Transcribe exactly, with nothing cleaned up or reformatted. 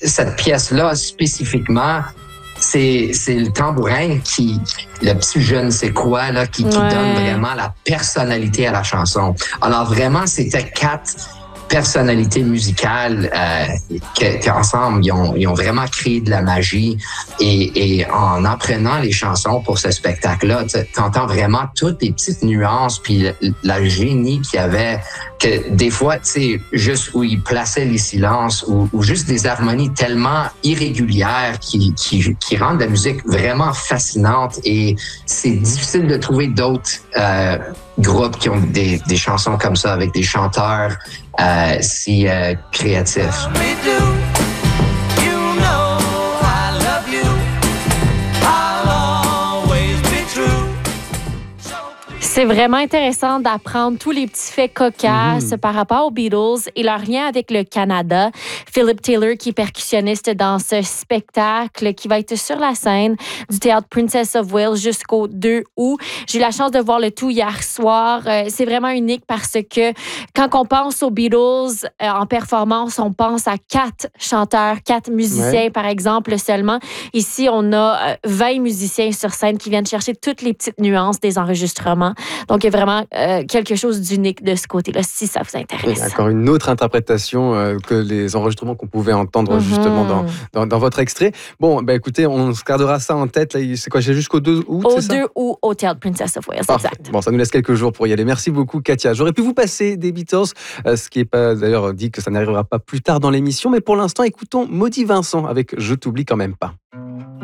cette pièce-là spécifiquement, c'est, c'est le tambourin qui, le petit je ne sais quoi, là, qui, qui ouais. donne vraiment la personnalité à la chanson. Alors vraiment, c'était quatre personnalités musicales euh, que, qu'ensemble, ils ont, ils ont vraiment créé de la magie. Et, et en apprenant les chansons pour ce spectacle-là, tu entends vraiment toutes les petites nuances, puis la, la génie qu'il y avait, que des fois, tu sais, juste où ils plaçaient les silences, ou, ou juste des harmonies tellement irrégulières qui, qui, qui rendent la musique vraiment fascinante. Et c'est difficile de trouver d'autres euh, groupes qui ont des, des chansons comme ça, avec des chanteurs Euh, si euh, créatif. C'est vraiment intéressant d'apprendre tous les petits faits cocasses mm-hmm. par rapport aux Beatles et leur lien avec le Canada. Philip Taylor, qui est percussionniste dans ce spectacle, qui va être sur la scène du théâtre Princess of Wales jusqu'au deux août. J'ai eu la chance de voir le tout hier soir. Euh, c'est vraiment unique parce que quand on pense aux Beatles euh, en performance, on pense à quatre chanteurs, quatre musiciens, ouais. par exemple, seulement. Ici, on a euh, vingt musiciens sur scène qui viennent chercher toutes les petites nuances des enregistrements. Donc, il y a vraiment euh, quelque chose d'unique de ce côté-là, si ça vous intéresse. Et encore une autre interprétation euh, que les enregistrements qu'on pouvait entendre mm-hmm. justement dans, dans, dans votre extrait. Bon, ben écoutez, on se gardera ça en tête. Là, c'est quoi, j'ai jusqu'au deux août, Au c'est ça? deux août, au théâtre Princess of Wales, Parfait. exact. Bon, ça nous laisse quelques jours pour y aller. Merci beaucoup, Katia. J'aurais pu vous passer des Beatles, euh, ce qui n'est pas d'ailleurs dit que ça n'arrivera pas plus tard dans l'émission, mais pour l'instant, écoutons Maudit Vincent avec Je t'oublie quand même pas.